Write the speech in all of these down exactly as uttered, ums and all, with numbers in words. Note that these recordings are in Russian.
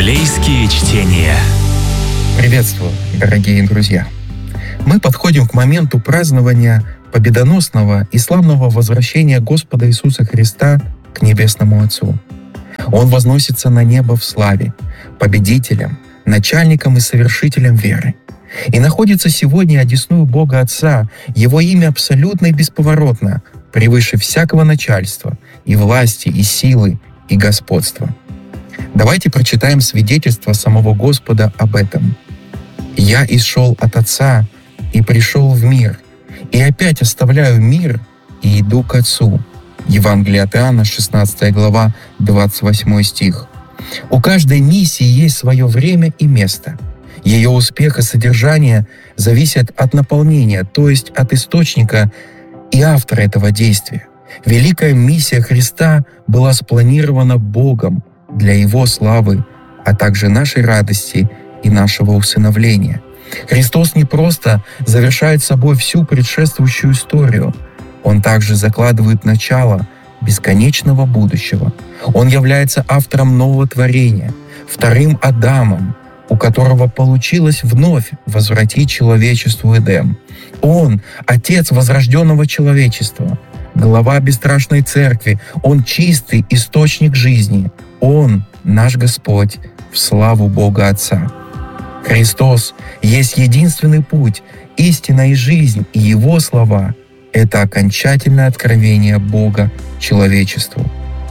Библейские чтения. Приветствую, дорогие друзья! Мы подходим к моменту празднования победоносного и славного возвращения Господа Иисуса Христа к Небесному Отцу. Он возносится на небо в славе, победителем, начальником и совершителем веры. И находится сегодня одесную Бога Отца. Его имя абсолютно и бесповоротно, превыше всякого начальства, и власти, и силы, и господства. Давайте прочитаем свидетельство самого Господа об этом. «Я исшел от Отца и пришел в мир, и опять оставляю мир и иду к Отцу». Евангелие от Иоанна, шестнадцатая глава, двадцать восьмой стих. У каждой миссии есть свое время и место. Ее успех и содержание зависят от наполнения, то есть от источника и автора этого действия. Великая миссия Христа была спланирована Богом для Его славы, а также нашей радости и нашего усыновления. Христос не просто завершает собой всю предшествующую историю, Он также закладывает начало бесконечного будущего. Он является автором нового творения, вторым Адамом, у которого получилось вновь возвратить человечеству Эдем. Он — Отец возрожденного человечества, глава бесстрашной церкви. Он чистый источник жизни. Он — наш Господь, в славу Бога Отца. Христос есть единственный путь, истина и жизнь, и Его слова — это окончательное откровение Бога человечеству.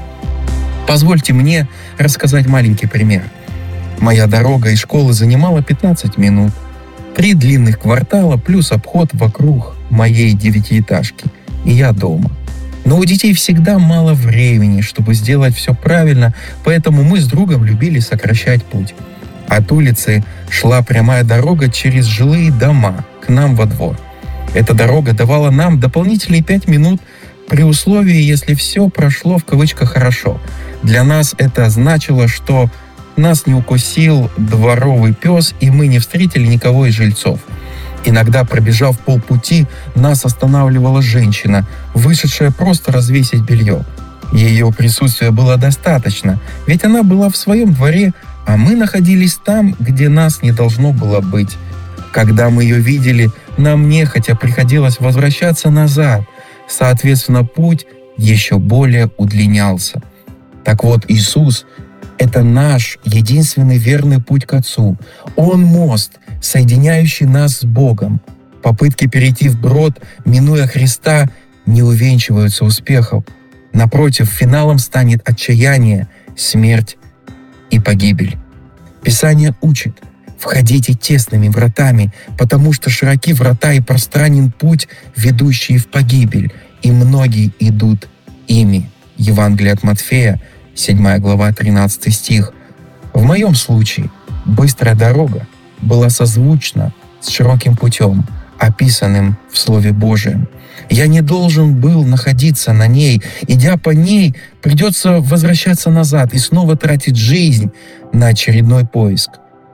Позвольте мне рассказать маленький пример. Моя дорога из школы занимала пятнадцать минут. Три длинных квартала плюс обход вокруг моей девятиэтажки, и я дома. Но у детей всегда мало времени, чтобы сделать все правильно, поэтому мы с другом любили сокращать путь. От улицы шла прямая дорога через жилые дома к нам во двор. Эта дорога давала нам дополнительные пять минут при условии, если все прошло в кавычках «хорошо». Для нас это значило, что нас не укусил дворовый пес, и мы не встретили никого из жильцов. Иногда, пробежав полпути, нас останавливала женщина, вышедшая просто развесить белье. Ее присутствия было достаточно, ведь она была в своем дворе, а мы находились там, где нас не должно было быть. Когда мы ее видели, нам нехотя приходилось возвращаться назад. Соответственно, путь еще более удлинялся. Так вот, Иисус — это наш единственный верный путь к Отцу. Он — мост, соединяющий нас с Богом. Попытки перейти вброд, минуя Христа, не увенчиваются успехом. Напротив, финалом станет отчаяние, смерть и погибель. Писание учит: «Входите тесными вратами, потому что широки врата и пространен путь, ведущий в погибель, и многие идут ими». Евангелие от Матфея, седьмая глава, тринадцатый стих. В моем случае быстрая дорога была созвучна с широким путем, описанным в Слове Божием. Я не должен был находиться на ней. Идя по ней, придется возвращаться назад и снова тратить жизнь на очередной поиск.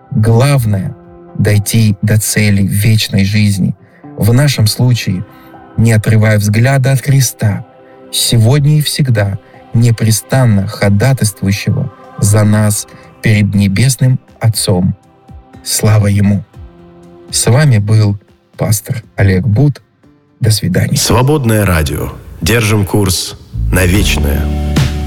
Главное — дойти до цели вечной жизни. В нашем случае, не отрывая взгляда от Христа, сегодня и всегда непрестанно ходатайствующего за нас перед Небесным Отцом. Слава Ему! С вами был пастор Олег Бут. До свидания. Свободное радио. Держим курс на вечное.